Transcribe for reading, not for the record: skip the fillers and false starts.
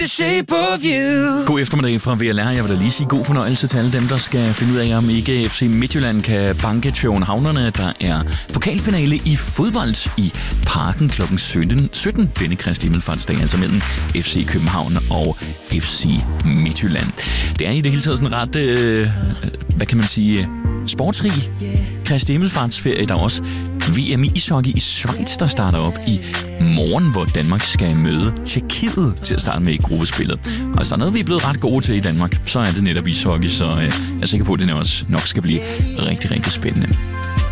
The shape of you. God eftermiddag fra VLR. Jeg vil da lige sige god fornøjelse til alle dem, der skal finde ud af, om ikke FC Midtjylland kan banke Københavnerne. Der er pokalfinale i fodbold i Parken kl. 17 denne Kristi Himmelfartsdag, altså mellem FC København og FC Midtjylland. Det er i det hele taget sådan ret, hvad kan man sige, sportsrig Kristi Himmelfartsferie. Der er også VM i ishockey i Schweiz, der starter op i morgen, hvor Danmark skal møde Tjekkiet til at starte med i gruppespillet. Og så er noget, vi er blevet ret gode til i Danmark, så er det netop ishockey, så jeg er sikker på, at det også nok skal blive rigtig, rigtig spændende.